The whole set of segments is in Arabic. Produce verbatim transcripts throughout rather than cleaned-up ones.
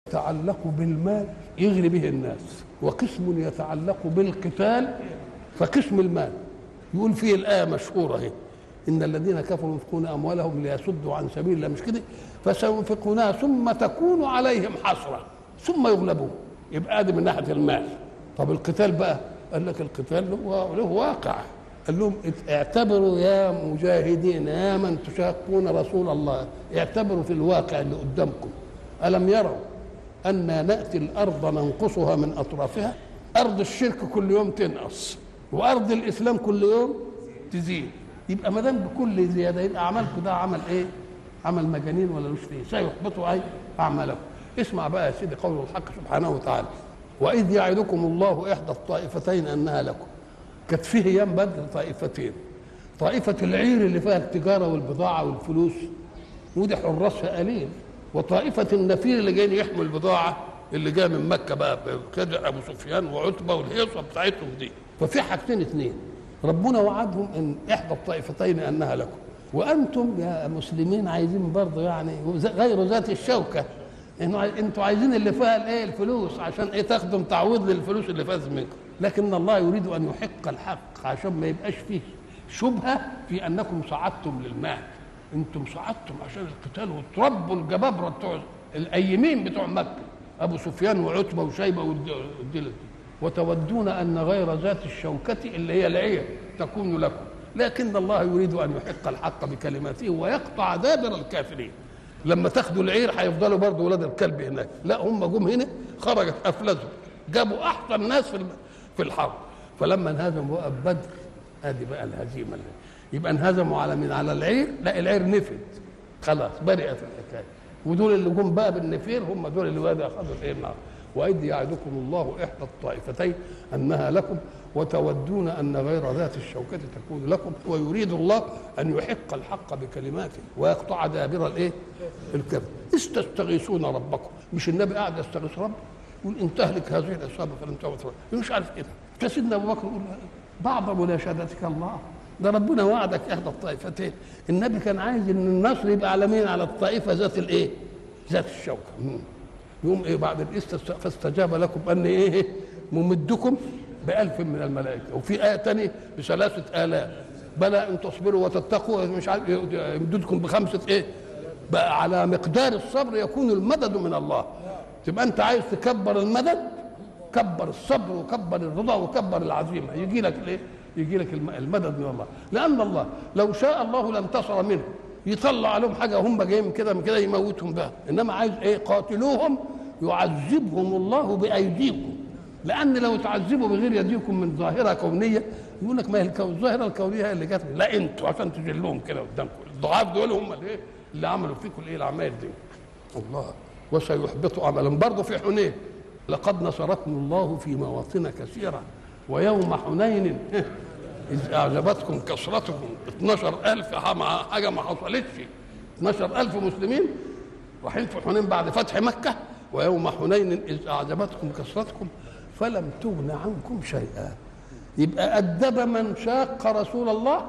يتعلق بالمال يغري به الناس، وقسم يتعلق بالقتال فقسم المال يقول فيه الآية مشهورة هي: إن الذين كفروا ينفقون أموالهم ليصدوا عن سبيل الله، مش كده؟ فسينفقونها ثم تكون عليهم حسرة ثم يغلبون. يبقى ده من ناحية المال. طب القتال بقى، قال لك القتال له, له واقع. قال لهم اعتبروا يا مجاهدين يا من تشاقون رسول الله، اعتبروا في الواقع اللي قدامكم. ألم يروا أن نأتي الأرض ننقصها من أطرافها؟ أرض الشرك كل يوم تنقص وأرض الإسلام كل يوم تزيد. يبقى ما دام بكل زيادة يبقى عملكم ده عمل إيه؟ عمل مجانين ولا مش فيه؟ سيحبطوا أي أعمالكم. اسمع بقى يا سيدي قول الحق سبحانه وتعالى: وإذ يعدكم الله إحدى الطائفتين أنها لكم. كانت فيه أيام بدر طائفتين، طائفة العير اللي فيها التجارة والبضاعة والفلوس ودي حراسها قليل، وطائفة النفير اللي جايين يحموا البضاعة اللي جايه من مكة بقى كده أبو سفيان وعتبة والهيصة بتاعتهم دي. ففي حاجتين اثنين ربنا وعدهم ان احدى الطائفتين انها لكم، وانتم يا مسلمين عايزين برضه يعني غير ذات الشوكه، انه انتوا عايزين اللي فيها الايه الفلوس عشان ايه؟ تاخدوا تعويض للفلوس اللي فاز منكم. لكن الله يريد ان يحق الحق عشان ما يبقاش فيه شبهه في انكم صعدتم للمال. انتم صعدتم عشان القتال وتربوا الجبابره بتوع الايمين بتوع مكه ابو سفيان وعتبه وشيبه والدلة، وتودون أن غير ذات الشوكة اللي هي العير تكون لكم، لكن الله يريد أن يحق الحق بكلماته ويقطع دابر الكافرين. لما تاخدوا العير هيفضلوا برضه ولاد الكلب هناك، لا هم جم هنا خرجت أفلزوا جابوا أحسن ناس في في الحرب. فلما انهزموا بقى بدر ادي بقى الهزيمه اللي يبقى انهزموا على من على العير، لا العير نفد خلاص برئت الحكايه، ودول اللي جم بقى بالنفير هم دول اللي بقى اخذوا الايه النار. وإذ يعدكم الله إحدى الطائفتين أنها لكم وتودون أن غير ذات الشوكة تكون لكم ويريد الله أن يحق الحق بكلماته ويقطع دابر الإيه؟ الكذب. استستغيثون ربكم، مش النبي قاعد يستغيث ربه يقول إن تهلك هذه العصابة فلن تعبد، مش عارف إيه. فسيدنا أبو بكر يقول بعض مناشدتك الله، ده ربنا وعدك إحدى الطائفتين. النبي كان عايز إن النصر يبقى على مين؟ على الطائفة ذات الإيه؟ ذات الشوكة. يوم ايه بعد الاستجابه فاستجاب لكم اني ايه ممدكم بألف من الملائكه، وفي ايه ثانيه بثلاثه آلاف بلى ان تصبروا وتتقوا مش عارف يمددكم بخمسه ايه بقى. على مقدار الصبر يكون المدد من الله. تبقى انت عايز تكبر المدد، كبر الصبر وكبر الرضا وكبر العزيمه، يجي لك الايه؟ يجي لك المدد من الله. لان الله لو شاء الله لانتصر منه، يطلع عليهم حاجه هم جايين كده من كده يموتهم بها، انما عايز ايه؟ قاتلوهم يعذبهم الله بايديكم، لان لو تعذبوا بغير يديكم من ظاهره كونيه يقول لك ما هي الظاهره الكونيه هي اللي جت، لا انتوا عشان تجلوهم كده قدامكم الضعاف دول هم اللي ايه؟ اللي عملوا فيكم الايه؟ الاعمال دي. الله وسيحبط عملا. برضه في حنين لقد نصركم الله في مواطن كثيره ويوم حنين إذ أعجبتكم كثرتكم اثناشر ألف حاجة ما حصلتش، اثناشر ألف مسلمين رايحين في حنين بعد فتح مكة. ويوم حنين إذ أعجبتكم كثرتكم فلم تغن عنكم شيئا. يبقى أدب من شاق رسول الله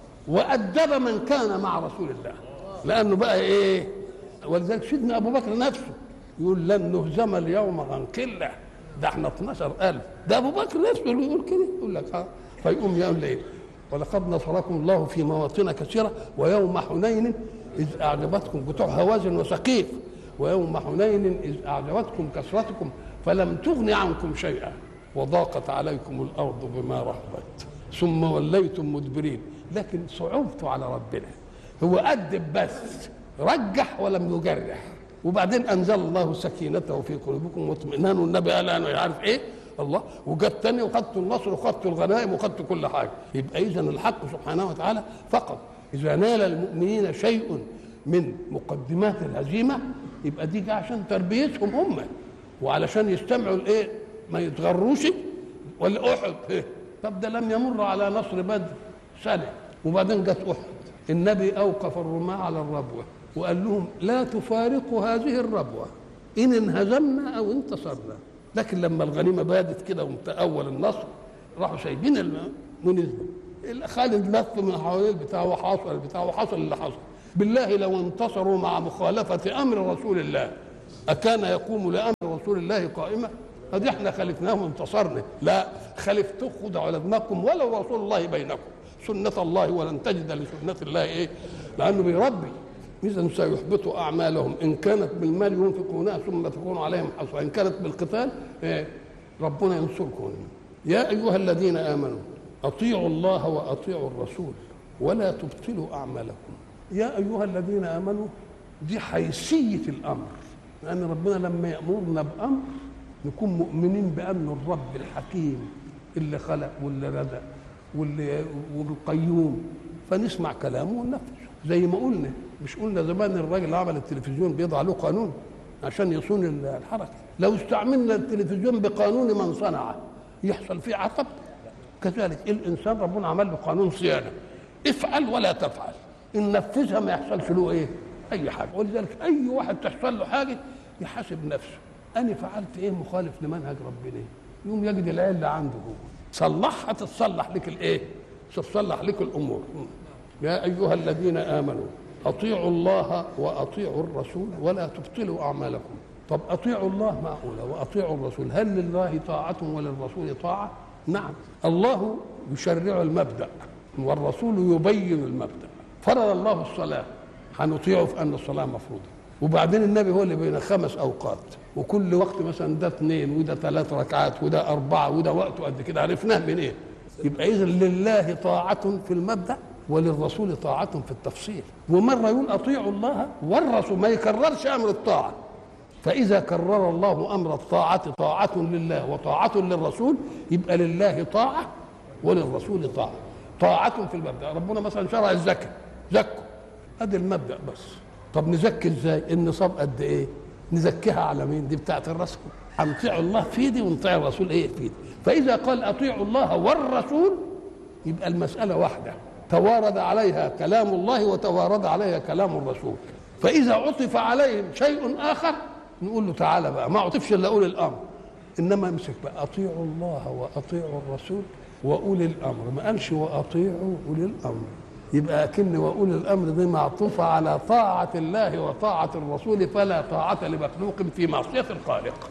وأدب من كان مع رسول الله، لأنه بقى إيه؟ ولذلك سيدنا أبو بكر نفسه يقول لن نهزم اليوم عن قلة، ده احنا اثناشر ألف. ده أبو بكر نفسه اللي يقول كده، يقول لك ها فيقوم يقول ليه؟ ولقد نصركم الله في مواطن كثيره ويوم حنين اذ اعجبتكم بتوع هوازن وثقيف، ويوم حنين اذ اعجبتكم كثرتكم فلم تغن عنكم شيئا وضاقت عليكم الارض بما رحبت ثم وليتم مدبرين. لكن صعوبته على ربنا، هو أدب بس رجح ولم يجرح، وبعدين انزل الله سكينته في قلوبكم واطمئنان، والنبي قال انا عارف ايه الله، وجت تاني وخدت النصر وخدت الغنائم وخدت كل حاجه. يبقى اذا الحق سبحانه وتعالى فقط اذا نال المؤمنين شيء من مقدمات الهزيمه يبقى دي عشان تربيتهم هم وعلشان يستمعوا الايه؟ ما يتغروش. ولا احد إيه؟ طب ده لم يمر على نصر بدر سنه وبعدين جت احد، النبي اوقف الرماة على الربوه وقال لهم لا تفارقوا هذه الربوه ان انهزمنا او انتصرنا. لكن لما الغنيمه بادت كده ومتأول النصر راحوا سايبين المنزل. خالد لف من حوالين البتاع وحصل البتاع وحصل اللي حصل. بالله لو انتصروا مع مخالفه امر رسول الله أكان يقوم لأمر رسول الله قائمة؟ هذه احنا خالفناهم وانتصرنا. لا، خالفتوا خدوا على دماغكم ولو رسول الله بينكم، سنة الله ولن تجد لسنة الله ايه؟ لأنه بيربي. إذا سيحبط أعمالهم إن كانت بالمال ينفقونها ثم تكون عليهم حسرة، إن كانت بالقتال إيه؟ ربنا ينصركم. يا أيها الذين آمنوا أطيعوا الله وأطيعوا الرسول ولا تبطلوا أعمالكم. يا أيها الذين آمنوا دي حيثية الأمر، لأن ربنا لما يأمرنا بأمر نكون مؤمنين بأن الرب الحكيم اللي خلق واللي رزق واللي والقيوم، فنسمع كلامه وننفذ. زي ما قلنا، مش قلنا زمان الراجل عمل التلفزيون بيضع له قانون عشان يصون الحركة؟ لو استعملنا التلفزيون بقانون من صنعه يحصل فيه عطب. كذلك الإنسان ربنا عمل له قانون صيانة، افعل ولا تفعل، إن نفذها ما يحصلش له إيه؟ أي حاجة. ولذلك أي واحد تحصل له حاجة يحاسب نفسه، أنا فعلت إيه مخالف لمنهج ربنا؟ يوم يجد العلة عنده هو، صلحها تتصلح لك الإيه؟ تتصلح لك الأمور. يا أيها الذين آمنوا أطيعوا الله وأطيعوا الرسول ولا تبطلوا أعمالكم. طب أطيعوا الله معقولة وأطيعوا الرسول، هل لله طاعة وللرسول طاعة؟ نعم، الله يشرع المبدأ والرسول يبين المبدأ. فرض الله الصلاة، هنطيعه في أن الصلاة مفروضة، وبعدين النبي هو اللي بين خمس أوقات، وكل وقت مثلا ده اثنين وده ثلاث ركعات وده أربعة وده وقته قد كده، عرفناه من إيه؟ يبقى إذن لله طاعة في المبدأ وللرسول طاعة في التفصيل. ومرة يقول أطيعوا الله والرسول، ما يكررش أمر الطاعة. فإذا كرر الله أمر الطاعة طاعة لله وطاعة للرسول، يبقى لله طاعة وللرسول طاعة. طاعة في المبدأ، ربنا مثلا شرع الزكاة، زكوا، ادي المبدأ بس. طب نزكي ازاي؟ النصاب قد ايه؟ نزكيها على مين؟ دي بتاعت الرسول. هنطيع الله في دي ونطيع الرسول ايه في دي. فإذا قال أطيعوا الله والرسول يبقى المسألة واحدة، توارد عليها كلام الله وتوارد عليها كلام الرسول. فإذا عطف عليهم شيء آخر نقول له تعالى بقى، ما عطفش إلا أولي الأمر، إنما امسك بقى أطيعوا الله وأطيعوا الرسول وأولي الأمر، ما قالش وأطيعوا أولي الأمر. يبقى أكن وأولي الأمر دي معطوفة على طاعة الله وطاعة الرسول، فلا طاعة لمخلوق في معصية الخالق.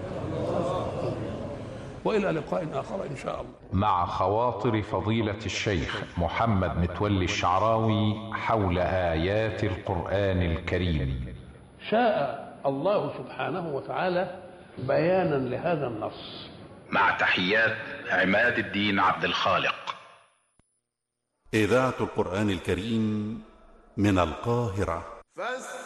وإلى لقاء آخر إن شاء الله. مع خواطر فضيلة الشيخ محمد متولي الشعراوي حول آيات القرآن الكريم. شاء الله سبحانه وتعالى بيانا لهذا النص. مع تحيات عماد الدين عبد الخالق. إذاعة القرآن الكريم من القاهرة.